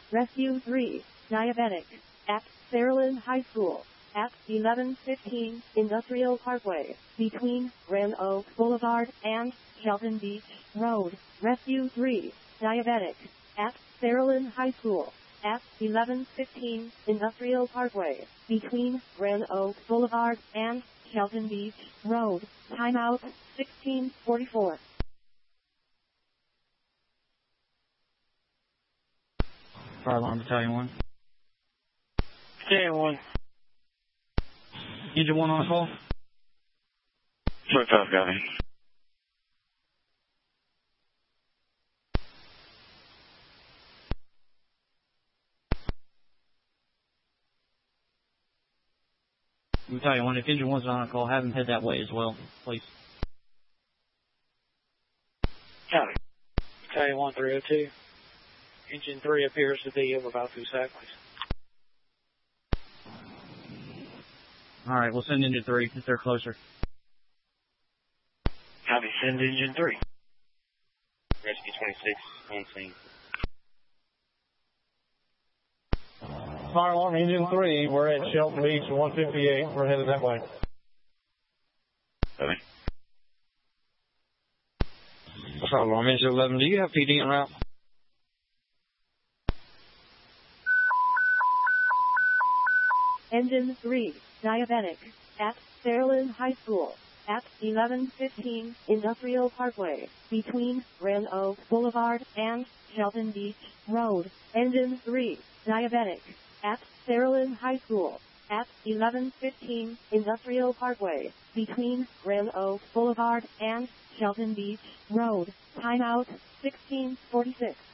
Rescue 3, diabetic, at Saraland High School, at 1115 Industrial Parkway, between Grand Oak Boulevard and Shelton Beach Road. Rescue 3, diabetic, at Saraland High School, at 1115 Industrial Parkway, between Grand Oak Boulevard and Shelton Beach Road. Timeout, 1644. Fire alarm, Battalion 1. Battalion 1. Engine 1 on call. 25, got me. Battalion 1, if Engine 1's on call, have him head that way as well, please. Copy. Battalion 1, 302. Engine 3 appears to be over about 2 seconds. Alright, we'll send Engine 3 if they're closer. Copy, send Engine 3. Rescue 26, on scene. Fire alarm, Engine 3, we're at Shelton Beach, 158, we're headed that way. Copy. Fire alarm, Engine 11, do you have PD en route? Engine 3, diabetic, at Saraland High School, at 1115 Industrial Parkway, between Grand Oak Boulevard and Shelton Beach Road. Engine 3, diabetic, at Saraland High School, at 1115 Industrial Parkway, between Grand Oak Boulevard and Shelton Beach Road. Timeout, 1646.